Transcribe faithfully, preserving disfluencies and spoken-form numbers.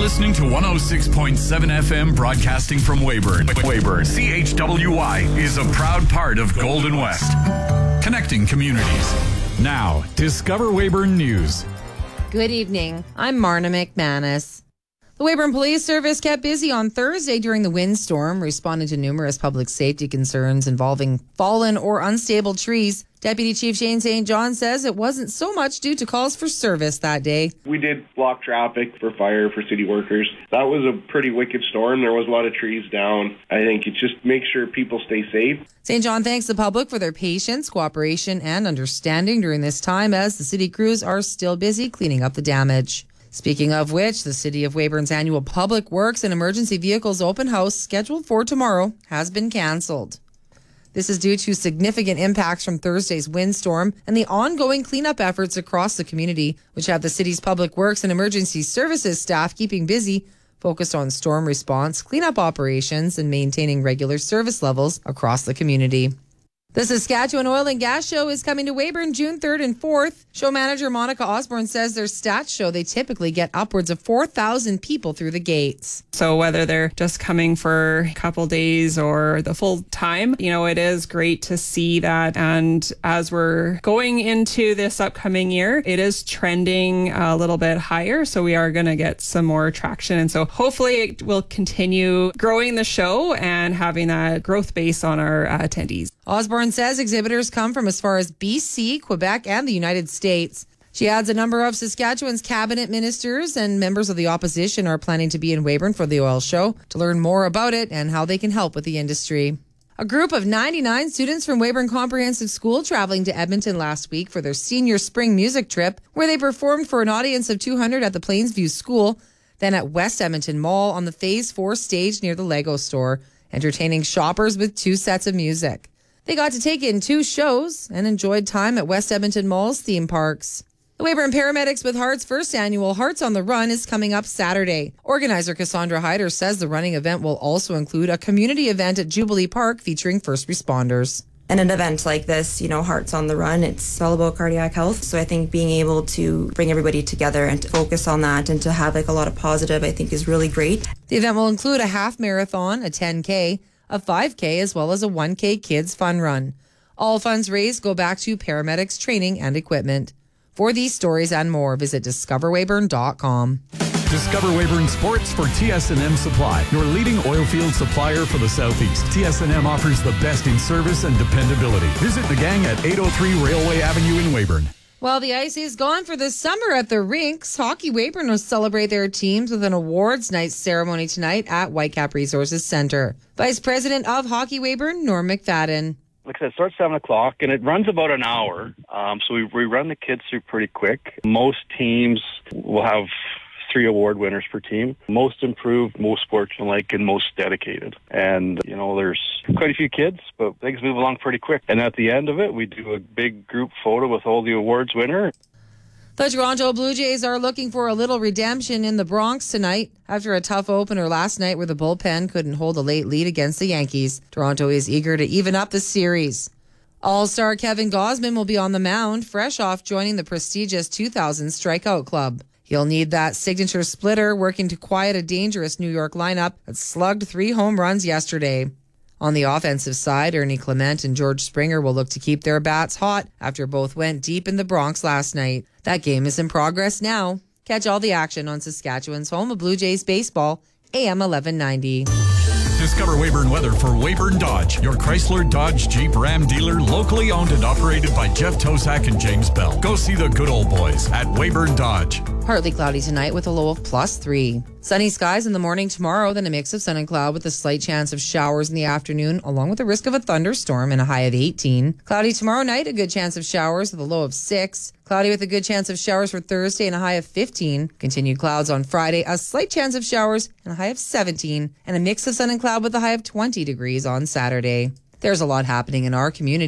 listening to one oh six point seven F M, broadcasting from Weyburn. Weyburn. C H W Y is a proud part of Golden West, connecting communities. Now, Discover Weyburn News. Good evening. I'm Marna McManus. The Weyburn Police Service kept busy on Thursday during the windstorm, responding to numerous public safety concerns involving fallen or unstable trees. Deputy Chief Shane Saint John says it wasn't so much due to calls for service that day. We did block traffic for fire for city workers. That was a pretty wicked storm. There was a lot of trees down. I think it just makes sure people stay safe. Saint John thanks the public for their patience, cooperation, and understanding during this time as the city crews are still busy cleaning up the damage. Speaking of which, the City of Weyburn's annual Public Works and Emergency Vehicles Open House, scheduled for tomorrow, has been cancelled. This is due to significant impacts from Thursday's windstorm and the ongoing cleanup efforts across the community, which have the city's Public Works and Emergency Services staff keeping busy, focused on storm response, cleanup operations, and maintaining regular service levels across the community. The Saskatchewan Oil and Gas Show is coming to Weyburn June third and fourth. Show manager Monica Osborne says their stats show they typically get upwards of four thousand people through the gates. So whether they're just coming for a couple days or the full time, you know, it is great to see that. And as we're going into this upcoming year, it is trending a little bit higher. So we are going to get some more traction. And so hopefully it will continue growing the show and having that growth base on our uh, attendees. Osborne says exhibitors come from as far as B C, Quebec, and the United States. She adds a number of Saskatchewan's cabinet ministers and members of the opposition are planning to be in Weyburn for the oil show to learn more about it and how they can help with the industry. A group of ninety-nine students from Weyburn Comprehensive School traveling to Edmonton last week for their senior spring music trip, where they performed for an audience of two hundred at the Plainsview School, then at West Edmonton Mall on the Phase four stage near the Lego store, entertaining shoppers with two sets of music. They got to take in two shows and enjoyed time at West Edmonton Mall's theme parks. The Weyburn Paramedics with Heart's first annual Hearts on the Run is coming up Saturday. Organizer Cassandra Hyder says the running event will also include a community event at Jubilee Park featuring first responders. And an event like this, you know, Hearts on the Run, it's all about cardiac health. So I think being able to bring everybody together and to focus on that and to have like a lot of positive, I think is really great. The event will include a half marathon, a ten K, a five K, as well as a one K kids fun run. All funds raised go back to paramedics training and equipment. For these stories and more, visit discover weyburn dot com. Discover Weyburn Sports for T S and M Supply, your leading oilfield supplier for the Southeast. T S and M offers the best in service and dependability. Visit the gang at eight oh three Railway Avenue in Weyburn. While the ice is gone for the summer at the rinks, Hockey Weyburn will celebrate their teams with an awards night ceremony tonight at Whitecap Resources Centre. Vice President of Hockey Weyburn, Norm McFadden. Like I said, it starts seven o'clock and it runs about an hour. Um, so we, we run the kids through pretty quick. Most teams will have three award winners per team. Most improved, most sportsmanlike, and most dedicated. And, you know, there's quite a few kids, but things move along pretty quick. And at the end of it, we do a big group photo with all the awards winners. The Toronto Blue Jays are looking for a little redemption in the Bronx tonight after a tough opener last night where the bullpen couldn't hold a late lead against the Yankees. Toronto is eager to even up the series. All-star Kevin Gausman will be on the mound, fresh off joining the prestigious two thousand Strikeout Club. He'll need that signature splitter working to quiet a dangerous New York lineup that slugged three home runs yesterday. On the offensive side, Ernie Clement and George Springer will look to keep their bats hot after both went deep in the Bronx last night. That game is in progress now. Catch all the action on Saskatchewan's home of Blue Jays baseball, A M eleven ninety. Discover Weyburn weather for Weyburn Dodge, your Chrysler, Dodge, Jeep, Ram dealer, locally owned and operated by Jeff Tosak and James Bell. Go see the good old boys at Weyburn Dodge. Partly cloudy tonight with a low of plus three. Sunny skies in the morning tomorrow, then a mix of sun and cloud with a slight chance of showers in the afternoon, along with the risk of a thunderstorm and a high of eighteen. Cloudy tomorrow night, a good chance of showers with a low of six. Cloudy with a good chance of showers for Thursday and a high of fifteen. Continued clouds on Friday, a slight chance of showers and a high of seventeen. And a mix of sun and cloud with a high of twenty degrees on Saturday. There's a lot happening in our community.